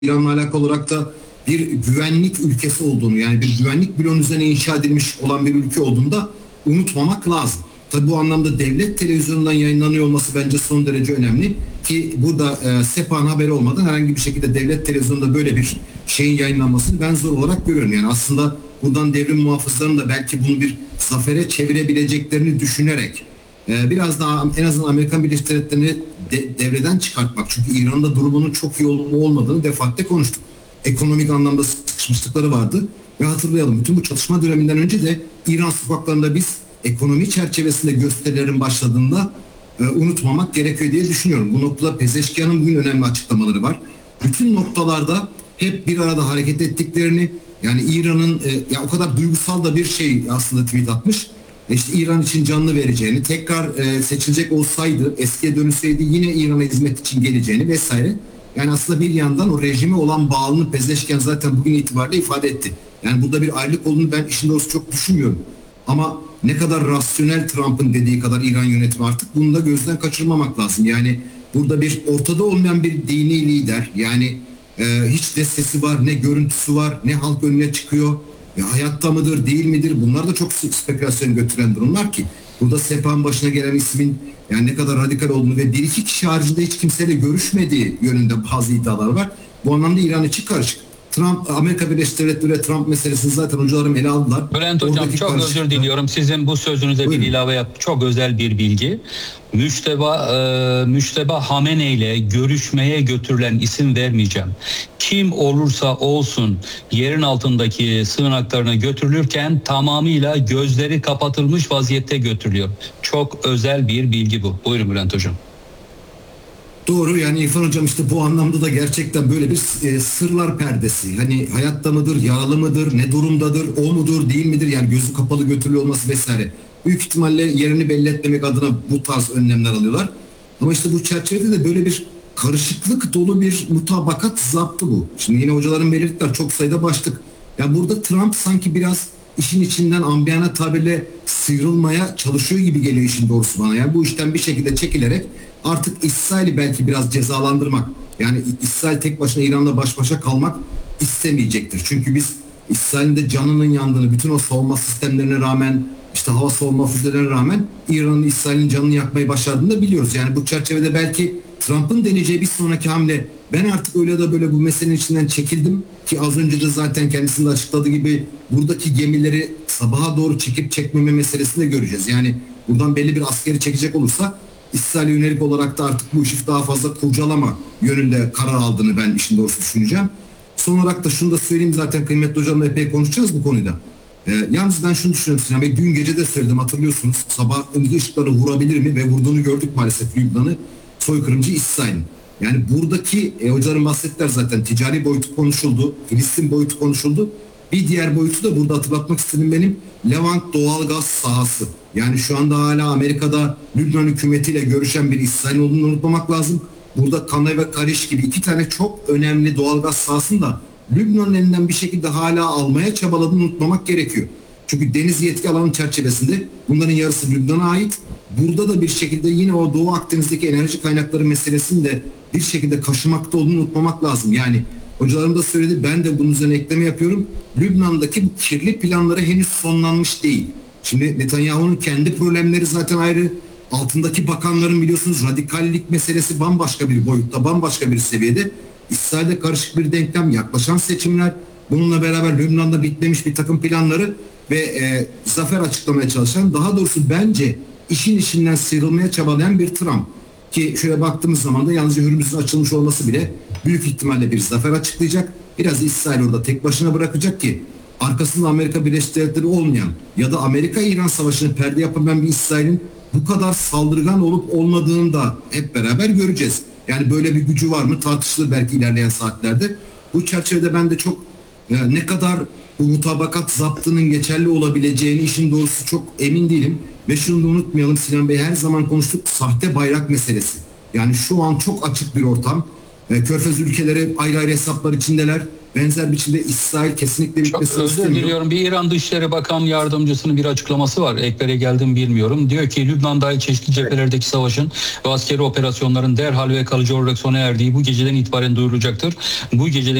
İran'la alakalı olarak da bir güvenlik ülkesi olduğunu, yani bir güvenlik bloğunun üzerine inşa edilmiş olan bir ülke olduğunu da unutmamak lazım. Tabi bu anlamda devlet televizyonundan yayınlanıyor olması bence son derece önemli ki burada SEPA'nın haberi olmadan herhangi bir şekilde devlet televizyonunda böyle bir şeyin yayınlanmasını ben zor olarak görüyorum. Yani aslında buradan devrim muhafızlarının da belki bunu bir zafere çevirebileceklerini düşünerek biraz daha en azından Amerikan Birleşik Devletleri'ni devreden çıkartmak. Çünkü İran'da durumunun çok iyi olmadığını defaatle konuştuk. Ekonomik anlamda sıkışmışlıkları vardı. Ve hatırlayalım, bütün bu çatışma döneminden önce de İran sokaklarında biz ekonomi çerçevesinde gösterilerin başladığında unutmamak gerekiyor diye düşünüyorum. Bu noktada Pezeşkian'ın bugün önemli açıklamaları var. Bütün noktalarda hep bir arada hareket ettiklerini, yani İran'ın ya o kadar duygusal da bir şey aslında tweet atmış. İşte İran için canını vereceğini, tekrar seçilecek olsaydı, eskiye dönüşseydi yine İran'a hizmet için geleceğini vesaire. Yani aslında bir yandan o rejime olan bağlılığını Pezeşkian zaten bugün itibariyle ifade etti. Yani burada bir ayrılık olduğunu ben işin doğrusu çok düşünmüyorum. Ama ne kadar rasyonel Trump'ın dediği kadar İran yönetimi, artık bunu da gözden kaçırmamak lazım. Yani burada bir ortada olmayan bir dini lider, yani hiç ne sesi var, ne görüntüsü var, ne halk önüne çıkıyor. Ya hayatta mıdır, değil midir? Bunlar da çok spekülasyon götüren durumlar ki. Burada SEPA'nın başına gelen ismin yani ne kadar radikal olduğunu ve bir iki kişi haricinde hiç kimseyle görüşmediği yönünde bazı iddialar var. Bu anlamda İran içi karışık. Trump, Amerika Birleşik Devletleri ve Trump meselesini zaten hocalarım ele aldılar. Bülent Hocam, çok özür diliyorum. Sizin bu sözünüze bir ilave yap. Çok özel bir bilgi. Müşteba Hamenei ile görüşmeye götürülen, isim vermeyeceğim, kim olursa olsun yerin altındaki sığınaklarına götürülürken tamamıyla gözleri kapatılmış vaziyette götürülüyor. Çok özel bir bilgi bu. Buyurun Bülent Hocam. Doğru, yani İrfan Hocam işte bu anlamda da gerçekten böyle bir sırlar perdesi. Hani hayatta mıdır, yaralı mıdır, ne durumdadır, o mudur, değil midir? Yani gözü kapalı götürülüyor olması vesaire. Büyük ihtimalle yerini belli etmemek adına bu tarz önlemler alıyorlar. Ama işte bu çerçevede de böyle bir karışıklık dolu bir mutabakat zaptı bu. Şimdi yine hocaların belirttiler, çok sayıda başlık. Yani burada Trump sanki biraz işin içinden ambiyana tabirle sıyrılmaya çalışıyor gibi geliyor işin doğrusu bana. Yani bu işten bir şekilde çekilerek artık İsrail'i belki biraz cezalandırmak, yani İsrail tek başına İran'la baş başa kalmak istemeyecektir. Çünkü biz İsrail'in de canının yandığını, bütün o savunma sistemlerine rağmen, işte hava savunma füzelerine rağmen İran'ın İsrail'in canını yakmayı başardığını da biliyoruz. Yani bu çerçevede belki Trump'ın deneyeceği bir sonraki hamle, ben artık öyle ya da böyle bu meselenin içinden çekildim ki az önce de zaten kendisinde açıkladığı gibi buradaki gemileri sabaha doğru çekip çekmeme meselesini de göreceğiz. Yani buradan belli bir askeri çekecek olursa İsrail'e yönelik olarak da artık bu işi daha fazla kurcalama yönünde karar aldığını ben işin doğrusu düşüneceğim. Son olarak da şunu da söyleyeyim, zaten kıymetli hocamla epey konuşacağız bu konuda. Yalnız ben şunu düşünüyorum Sinan Bey, dün gece de söyledim, hatırlıyorsunuz. Sabah önce ışıkları vurabilir mi ve vurduğunu gördük maalesef Lübnan'ı, soykırımcı İsrail'in. Yani buradaki hocaların bahsettiler zaten, ticari boyutu konuşuldu, Filistin boyutu konuşuldu. Bir diğer boyutu da burada hatırlatmak istedim benim, Levant doğalgaz sahası. Yani şu anda hala Amerika'da Lübnan hükümetiyle görüşen bir İsrail olduğunu unutmamak lazım. Burada Kanay ve Kariş gibi iki tane çok önemli doğalgaz sahasını da Lübnan'ın elinden bir şekilde hala almaya çabaladığını unutmamak gerekiyor. Çünkü deniz yetki alanı çerçevesinde bunların yarısı Lübnan'a ait. Burada da bir şekilde yine o Doğu Akdeniz'deki enerji kaynakları meselesini de bir şekilde kaşımakta olduğunu unutmamak lazım. Yani hocalarım da söyledi, ben de bunun üzerine ekleme yapıyorum. Lübnan'daki bu kirli planları henüz sonlanmış değil. Şimdi Netanyahu'nun kendi problemleri zaten ayrı. Altındaki bakanların biliyorsunuz radikallik meselesi bambaşka bir boyutta, bambaşka bir seviyede. İsrail'de karışık bir denklem, yaklaşan seçimler, bununla beraber Lübnan'da bitmemiş bir takım planları ve zafer açıklamaya çalışan, daha doğrusu bence işin içinden sıyrılmaya çabalayan bir Trump. Ki şöyle baktığımız zaman da yalnızca Hürmüz'ün açılmış olması bile büyük ihtimalle bir zafer açıklayacak. Biraz İsrail orada tek başına bırakacak ki arkasında Amerika Birleşik Devletleri olmayan ya da Amerika-İran savaşını perde yapabilen bir İsrail'in bu kadar saldırgan olup olmadığını da hep beraber göreceğiz. Yani böyle bir gücü var mı tartışılır belki ilerleyen saatlerde. Bu çerçevede ben de çok ne kadar bu mutabakat zaptının geçerli olabileceğini işin doğrusu çok emin değilim. Ve şunu da unutmayalım, Sinan Bey her zaman konuştuk, sahte bayrak meselesi. Yani şu an çok açık bir ortam. Körfez ülkeleri ayrı ayrı hesaplar içindeler. Benzer biçimde İsrail kesinlikle Çok bitmesini özür istemiyor. diliyorum. Bir İran Dışişleri Bakan Yardımcısının bir açıklaması var. Ekber'e geldim bilmiyorum. Diyor ki Lübnan dahil çeşitli cephelerdeki savaşın ve askeri operasyonların derhal ve kalıcı olarak sona erdiği bu geceden itibaren duyurulacaktır. Bu geceden